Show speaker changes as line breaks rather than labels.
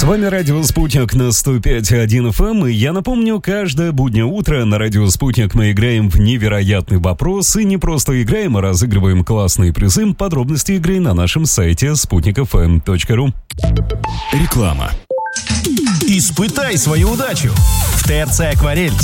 вами радио «Спутник» на 105.1 FM. И я напомню, каждое буднее утро на радио «Спутник» мы играем в невероятный вопрос. И не просто играем, а разыгрываем классные призы. Подробности игры на нашем сайте sputnikfm.ru.
Реклама. Испытай свою удачу. В ТРЦ «Акварель»